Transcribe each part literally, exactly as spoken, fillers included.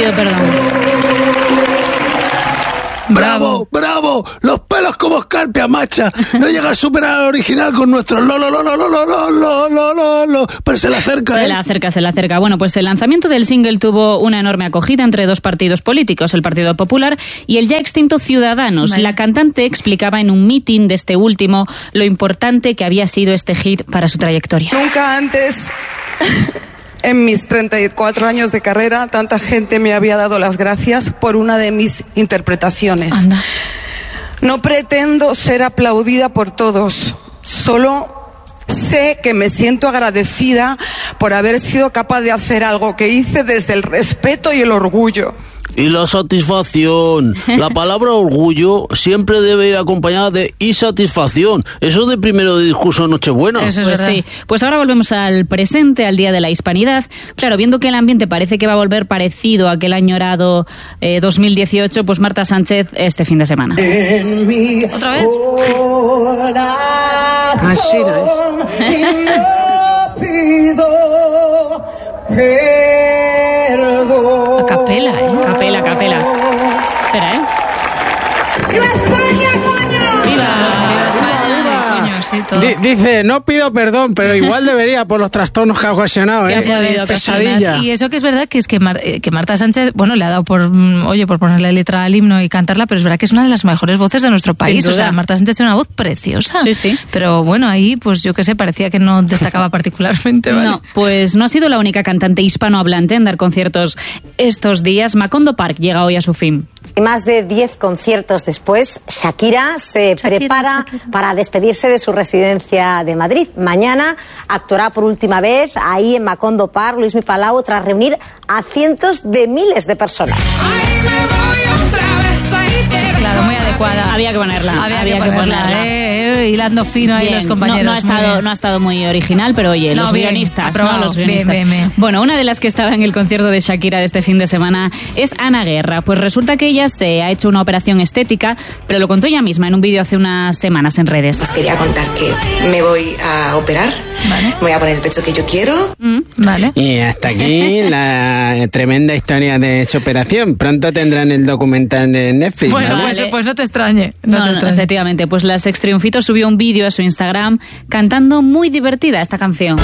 pido perdón. ¡Bravo, bravo! Los pelos como escarpia, macha. No llega a superar al original con nuestro lo, lo, lo, lo, lo, lo, lo, lo, lo, lo. Pero se le acerca, Se ¿eh? le acerca, se le acerca. Bueno, pues el lanzamiento del single tuvo una enorme acogida entre dos partidos políticos, el Partido Popular y el ya extinto Ciudadanos. Vale. La cantante explicaba en un meeting de este último lo importante que había sido este hit para su trayectoria. Nunca antes, en mis treinta y cuatro años de carrera, tanta gente me había dado las gracias por una de mis interpretaciones. Anda. No pretendo ser aplaudida por todos, solo sé que me siento agradecida por haber sido capaz de hacer algo que hice desde el respeto y el orgullo. Y la satisfacción. La palabra orgullo siempre debe ir acompañada de insatisfacción. Eso es de primero de discurso de Nochebuena. Eso es Pues verdad. sí, pues ahora volvemos al presente, al Día de la Hispanidad. Claro, viendo que el ambiente parece que va a volver parecido a aquel añorado eh, dos mil dieciocho, pues Marta Sánchez este fin de semana. ¿Otra vez? Así no A capela, ¿eh? Capela, capela. Espera, ¿eh? ¡Viva! ¡Viva España! Coño, sí, todo. Di- dice, no pido perdón, pero igual debería por los trastornos que ha ocasionado, ¿eh? Que ha podido Pesadilla. Y eso que es verdad que es que, Mar- eh, que Marta Sánchez, bueno, le ha dado por, mm, oye, por ponerle letra al himno y cantarla, pero es verdad que es una de las mejores voces de nuestro país. O duda. sea, Marta Sánchez tiene una voz preciosa. Sí, sí. Pero bueno, ahí, pues yo qué sé, parecía que no destacaba particularmente, ¿vale? No, pues no ha sido la única cantante hispanohablante en dar conciertos estos días. Macondo Park llega hoy a su fin. Y más de diez conciertos después, Shakira se Shakira, prepara Shakira. para despedirse de su residencia de Madrid. Mañana actuará por última vez ahí en Macondo Park, Luismi Palau, tras reunir a cientos de miles de personas. Claro, muy adecuada. Había que ponerla. Había, había que que ponerla, ponerla. eh, eh, hilando fino ahí Bien, los compañeros. No, no ha muy estado, bien. no ha estado muy original, pero oye, No, los bien, guionistas, aprobado. ¿no? Los Bien, guionistas. bien, bien. Bueno, una de las que estaba en el concierto de Shakira de este fin de semana es Ana Guerra. Pues resulta que ella se ha hecho una operación estética, pero lo contó ella misma en un vídeo hace unas semanas en redes. Os quería contar que me voy a operar. Vale. Me voy a poner el pecho que yo quiero. Mm. Vale. Y hasta aquí la tremenda historia de su operación. Pronto tendrán el documental en Netflix, Bueno, ¿vale? pues, pues no te extrañe. No, No, te no, extrañe. efectivamente, pues la Sex Triunfito subió un vídeo a su Instagram cantando muy divertida esta canción.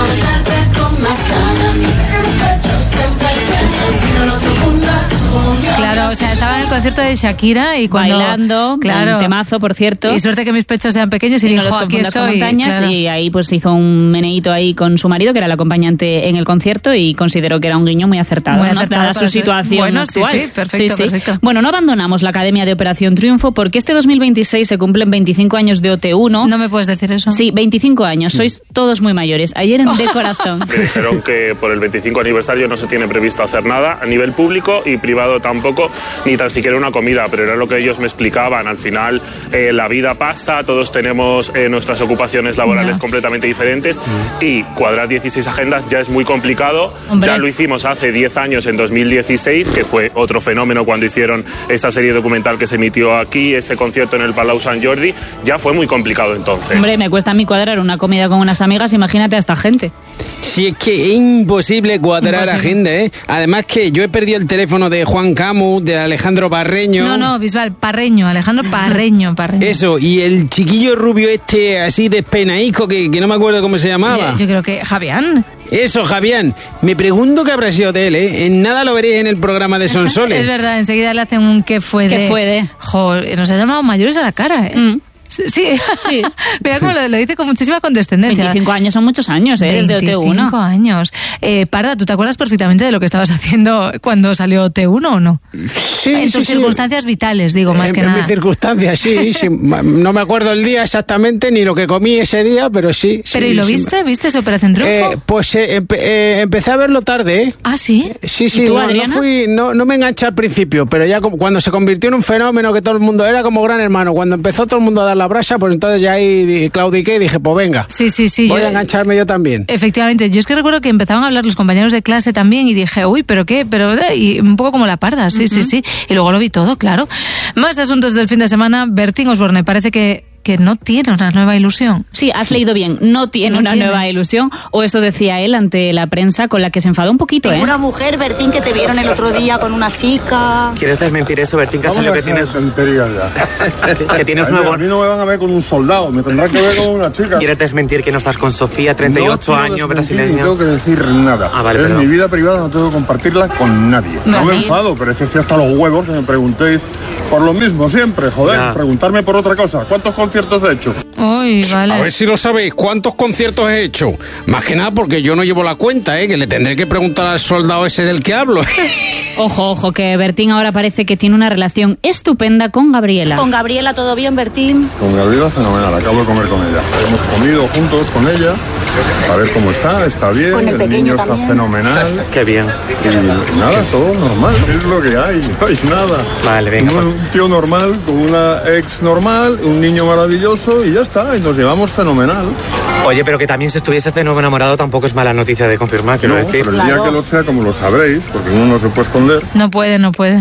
Claro, o sea, estaba en el concierto de Shakira y cuando... Bailando, claro. un temazo, por cierto. Y suerte que mis pechos sean pequeños y, Y no dijo, los aquí confundas con estoy. montañas, claro. y ahí pues hizo un meneíto ahí con su marido, que era el acompañante en el concierto, y consideró que era un guiño muy acertado, Muy ¿no? acertado Dada para su ser- situación Bueno, sí, actual. sí, perfecto, perfecto. Bueno, no abandonamos la Academia de Operación Triunfo porque este dos mil veintiséis se cumplen veinticinco años de O T uno. No me puedes decir eso. Sí, veinticinco años, sois todos muy mayores. Ayer en De Corazón. Me dijeron que por el veinticinco aniversario no se tiene previsto hacer nada a nivel público y privado tampoco, ni tan siquiera una comida, pero era lo que ellos me explicaban. Al final eh, la vida pasa, todos tenemos eh, nuestras ocupaciones laborales Ya. completamente diferentes y cuadrar dieciséis agendas ya es muy complicado. Hombre. Ya lo hicimos hace diez años, en dos mil dieciséis, que fue otro fenómeno cuando hicieron esa serie documental que se emitió aquí, ese concierto en el Palau Sant Jordi, ya fue muy complicado entonces. Hombre, me cuesta a mí cuadrar una comida con unas amigas, imagínate a esta gente. Sí, es que es imposible cuadrar Imposible. agenda, ¿eh? Además que yo he perdido el teléfono de Juan Camus, de Alejandro Parreño. No, no, Bisbal, Parreño, Alejandro Parreño, Parreño. Eso, y el chiquillo rubio este así despenaico que, que no me acuerdo cómo se llamaba. Yo, yo creo que Javián. Eso, Javián. Me pregunto qué habrá sido de él, ¿eh? En nada lo veréis en el programa de Sonsoles. Es verdad, enseguida le hacen un qué fue ¿Qué de... fue de? Jo, nos ha llamado mayores a la cara, ¿eh? Mm. Sí, sí. Sí. Mira cómo lo, lo dice con muchísima condescendencia. veinticinco años son muchos años, ¿eh? Desde O T uno. veinticinco años. Eh, Parda, ¿tú te acuerdas perfectamente de lo que estabas haciendo cuando salió O T uno o no? Sí, En sí, tus sí. circunstancias vitales, digo, más en, que en nada. mis circunstancias, sí, sí. No me acuerdo el día exactamente ni lo que comí ese día, pero sí. ¿Pero sí, y lo sí. viste? ¿Viste esa Operación Triunfo? Eh, pues eh, empe- eh, empecé a verlo tarde, ¿eh? ah, ¿sí? Sí, sí, ¿Y tú, no, no Adriana? fui, no, no me enganché al principio, pero ya como- cuando se convirtió en un fenómeno que todo el mundo, era como Gran Hermano, cuando empezó todo el mundo a dar la brasa, pues entonces ya ahí di- claudiqué y dije, pues venga, Sí, sí, sí. voy yo- a engancharme yo también. Efectivamente, yo es que recuerdo que empezaban a hablar los compañeros de clase también y dije, uy, ¿pero qué? Pero eh, y un poco como la Parda, sí, sí, sí. Y luego lo vi todo, claro. Más asuntos del fin de semana. Bertín Osborne parece que que no tiene una nueva ilusión. Sí, has leído bien, no tiene No una tiene. nueva ilusión, o eso decía él ante la prensa, con la que se enfadó un poquito, ¿eh? Una mujer, Bertín, que te vieron el otro día con una chica. ¿Quieres desmentir eso, Bertín Casallo, que tienes, que tienes A mí, nuevo? a mí no me van a ver con un soldado, me tendrá que ver con una chica. ¿Quieres desmentir que no estás con Sofía, treinta y ocho No quiero años, desmentir, brasileña? No tengo que decir nada. Ah, vale, es perdón. mi vida privada, no tengo que compartirla con nadie. No me Vale. enfado, pero es que estoy hasta los huevos que me preguntéis por lo mismo siempre, joder. Ya. Preguntarme por otra cosa. ¿Cuántos conciertos he hecho? Uy, vale. A ver si lo sabéis, ¿cuántos conciertos he hecho? Más que nada porque yo no llevo la cuenta, ¿eh? Que le tendré que preguntar al soldado ese del que hablo. Ojo, ojo, que Bertín ahora parece que tiene una relación estupenda con Gabriela. Con Gabriela, ¿todo bien, Bertín? Con Gabriela fenomenal, acabo de comer con ella. Hemos comido juntos con ella, a ver cómo está, está bien, Con el el pequeño niño está también. fenomenal. Qué bien. Y nada, todo normal, es lo que hay, no hay nada. Vale, venga, Un, pues. un tío normal, con una ex normal, un niño maravilloso y ya está, y nos llevamos fenomenal. Oye, pero que también si estuviese de nuevo enamorado tampoco es mala noticia de confirmar, quiero No, decir. pero el día que lo sea, como lo sabréis, porque uno no se puede esconder, No puede, no puede.